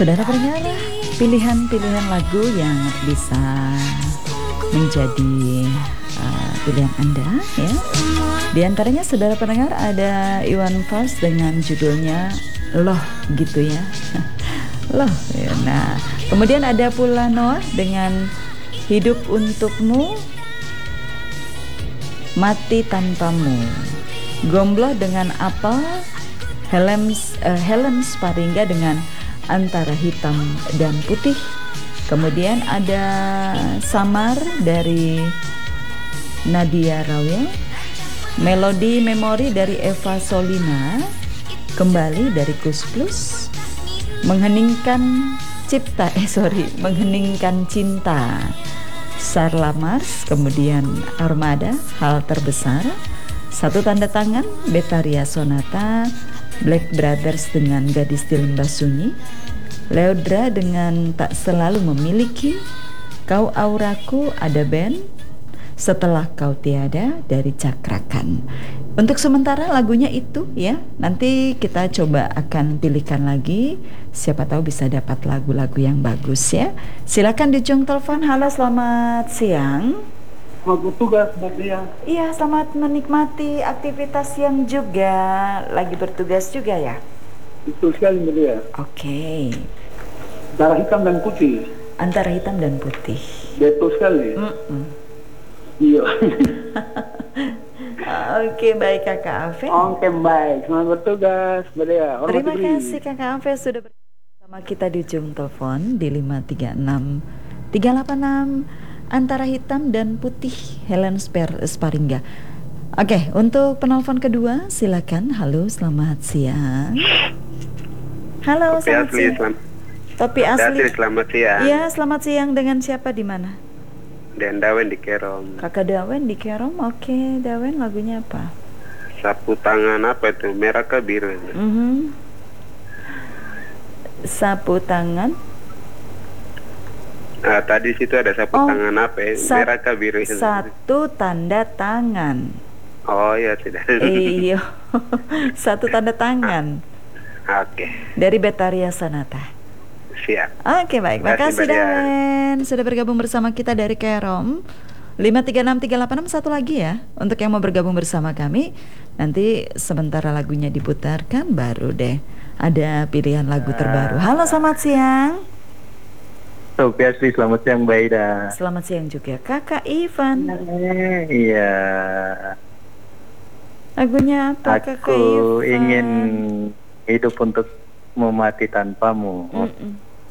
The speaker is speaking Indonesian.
Saudara pendengar, pilihan-pilihan lagu yang bisa menjadi pilihan Anda ya. Di antaranya saudara pendengar ada Iwan Fals dengan judulnya Loh gitu ya. Loh ya. Nah, kemudian ada pula Noah dengan Hidup Untukmu, Mati Tanpamu. Gombloh dengan Apel, Helen Sparingga dengan Antara Hitam dan Putih. Kemudian ada Samar dari Nadia Rawil, Melodi Memori dari Eva Solina, Kembali dari Kus Plus, Mengheningkan Cinta, Sarla Mars, kemudian Armada, Hal Terbesar, Satu Tanda Tangan, Betaria Sonata, Black Brothers dengan Gadis di Lembah Sunyi, Leodra dengan Tak Selalu Memiliki, Kau Auraku, ada band Setelah Kau Tiada dari Cakrakan. Untuk sementara lagunya itu ya, nanti kita coba akan pilihkan lagi, siapa tahu bisa dapat lagu-lagu yang bagus ya. Silakan di ujung telepon. Halo, selamat siang. Selamat bertugas Mbak Dia. Iya, selamat menikmati aktivitas siang juga. Lagi bertugas juga ya? Betul sekali Mbak Dia. Oke. Antara hitam dan putih. Antara hitam dan putih. Betul sekali. Iya. Oke, baik Kakak Afe. Oke, baik. Selamat bertugas Mbak Dia. Terima kasih Kakak Afe sudah bersama kita di ujung telepon di 536 386 Antara Hitam dan Putih, Helen Sparingga. Oke, untuk penelpon kedua silakan. Halo, selamat siang. Halo, selamat siang. Topi asli. Selamat siang. Iya, selamat siang. Dengan siapa di mana? Dan Dawen di Kerom. Kakak Dawen di Kerom. Oke, Dawen, lagunya apa? Sapu tangan apa itu? Merah ke biru. Sapu tangan. Tadi situ ada sapu tangan apa ya? Merah ke biru. Satu tanda tangan. Oh ya, tidak. Iya. Satu tanda tangan. Oke. Dari Betaria Sonata. Siap. Oke, baik. Makasih Dawen sudah bergabung bersama kita dari Kerom. 5363861 satu lagi ya untuk yang mau bergabung bersama kami. Nanti sementara lagunya diputarkan baru deh ada pilihan lagu terbaru. Halo, selamat siang. Topi asli, selamat siang Mbak Ida. Selamat siang juga Kakak Ivan. Iya. Lagunya apa Kakak Ivan? Aku ingin hidup untuk Mati Tanpamu.